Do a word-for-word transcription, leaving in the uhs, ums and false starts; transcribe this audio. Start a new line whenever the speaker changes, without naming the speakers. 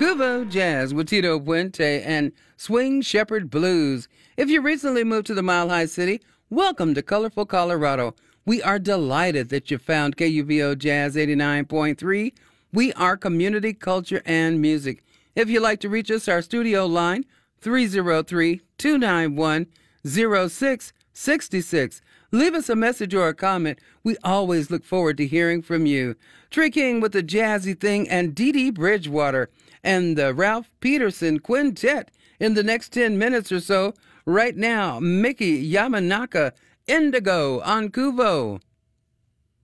Cuvo Jazz with Tito Puente and Swing Shepherd Blues. If you recently moved to the Mile High City, welcome to colorful Colorado. We are delighted that you found K U V O Jazz eighty-nine point three. We are community, culture, and music. If you'd like to reach us, our studio line, three oh three, two nine one, oh six six six. Leave us a message or a comment. We always look forward to hearing from you. Trey King with the Jazzy Thing and Dee Dee Bridgewater and the Ralph Peterson Quintet in the next ten minutes or so. Right now, Mickey Yamanaka, Indigo on Kuvo.